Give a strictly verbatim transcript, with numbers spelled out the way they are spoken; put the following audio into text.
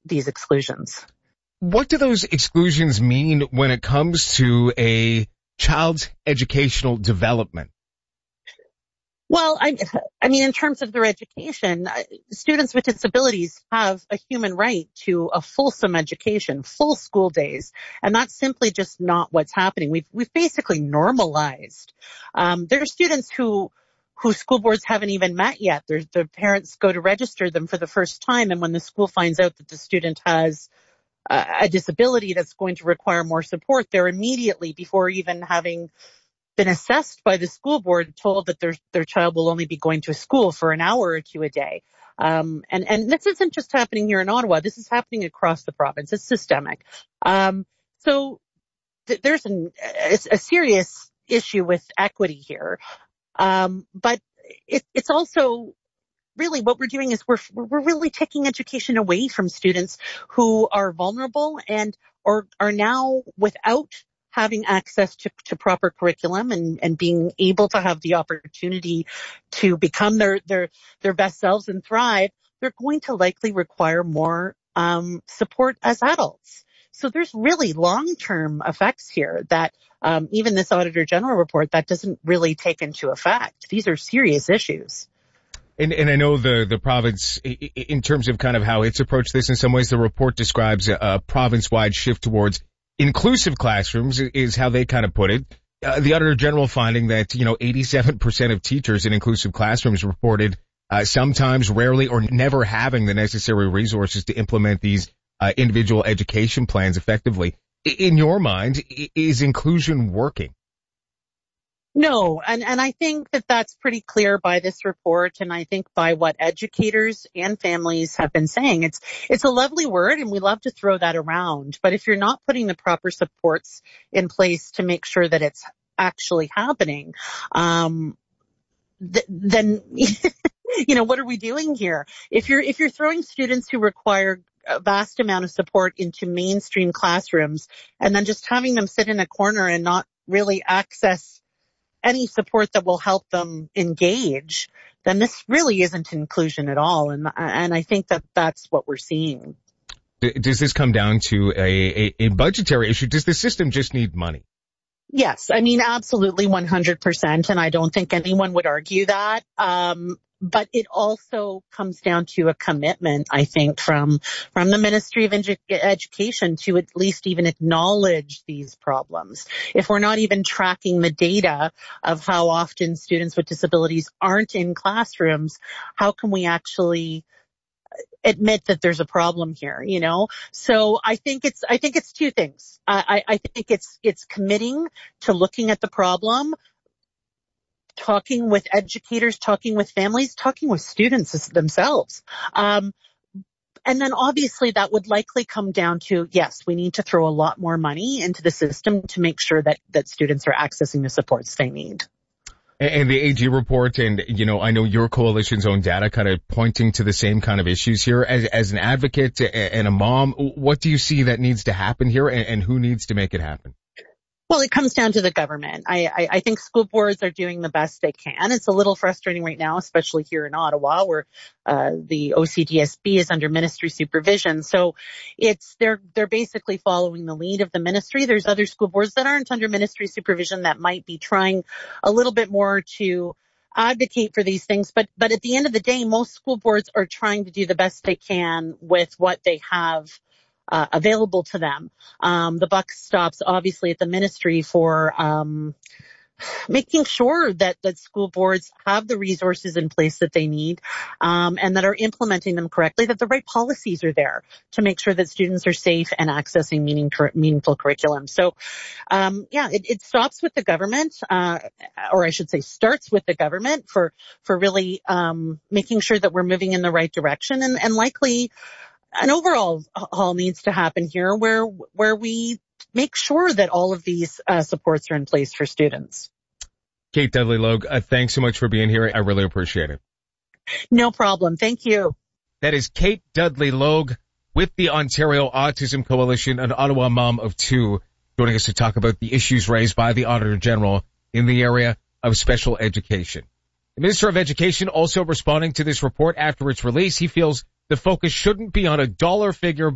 these exclusions. What do those exclusions mean when it comes to a child's educational development? Well, I, I mean, in terms of their education, students with disabilities have a human right to a fulsome education, full school days, and that's simply just not what's happening. We've we've basically normalized. Um, there are students who whose school boards haven't even met yet. Their their parents go to register them for the first time, and when the school finds out that the student has uh, a disability that's going to require more support, they're immediately, before even having been assessed by the school board, told that their their child will only be going to school for an hour or two a day. Um, and, and this isn't just happening here in Ottawa. This is happening across the province. It's systemic. Um, so th- there's an, a, a serious issue with equity here. Um, but it, it's also really what we're doing is we're, we're really taking education away from students who are vulnerable and or are now without having access to, to proper curriculum and, and being able to have the opportunity to become their, their, their best selves and thrive. They're going to likely require more um, support as adults. So there's really long-term effects here that um, even this Auditor General report, that doesn't really take into effect. These are serious issues. And, and I know the, the province, in terms of kind of how it's approached this, in some ways the report describes a, a province-wide shift towards inclusive classrooms is how they kind of put it. Uh, the Auditor General finding that, you know, eighty-seven percent of teachers in inclusive classrooms reported uh, sometimes, rarely, or never having the necessary resources to implement these uh, individual education plans effectively. In your mind, is inclusion working? No, and, and I think that that's pretty clear by this report, and I think by what educators and families have been saying. It's it's a lovely word, and we love to throw that around, but if you're not putting the proper supports in place to make sure that it's actually happening, um, th- then, you know, what are we doing here? If you're if you're throwing students who require a vast amount of support into mainstream classrooms and then just having them sit in a corner and not really access any support that will help them engage, then this really isn't inclusion at all. And and I think that that's what we're seeing. Does this come down to a, a, a budgetary issue? Does the system just need money? Yes, I mean, absolutely one hundred percent. And I don't think anyone would argue that. Um, but it also comes down to a commitment, I think, from from the Ministry of Edu- Education to at least even acknowledge these problems. If we're not even tracking the data of how often students with disabilities aren't in classrooms, how can we actually admit that there's a problem here, you know? So I think it's, I think it's two things. I, I think it's, it's committing to looking at the problem, talking with educators, talking with families, talking with students themselves. Um, and then obviously that would likely come down to, yes, we need to throw a lot more money into the system to make sure that, that students are accessing the supports they need. And the A G report, and, you know, I know your coalition's own data kind of pointing to the same kind of issues here. As, as an advocate and a mom, what do you see that needs to happen here, and, and who needs to make it happen? Well, it comes down to the government. I, I, I think school boards are doing the best they can. It's a little frustrating right now, especially here in Ottawa, where uh, the O C D S B is under ministry supervision. So it's they're they're basically following the lead of the ministry. There's other school boards that aren't under ministry supervision that might be trying a little bit more to advocate for these things. But but at the end of the day, most school boards are trying to do the best they can with what they have Uh, available to them. Um, the buck stops obviously at the ministry for um, making sure that, that school boards have the resources in place that they need um, and that are implementing them correctly, that the right policies are there to make sure that students are safe and accessing meaning, meaningful curriculum. So, um, yeah, it, it stops with the government, uh, or I should say starts with the government for, for really um, making sure that we're moving in the right direction and, and likely an overall haul needs to happen here where where we make sure that all of these uh, supports are in place for students. Kate Dudley-Logue, uh, thanks so much for being here. I really appreciate it. No problem. Thank you. That is Kate Dudley-Logue with the Ontario Autism Coalition, an Ottawa mom of two, joining us to talk about the issues raised by the Auditor General in the area of special education. The Minister of Education also responding to this report after its release. He feels the focus shouldn't be on a dollar figure